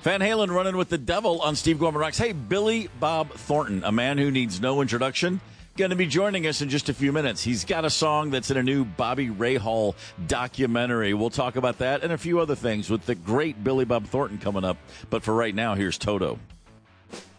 Van Halen running with the devil on Steve Gorman Rocks. Hey, Billy Bob Thornton, a man who needs no introduction, going to be joining us in just a few minutes. He's got a song that's in a new Bobby Rahal documentary. We'll talk about that and a few other things with the great Billy Bob Thornton coming up. But for right now, here's Toto.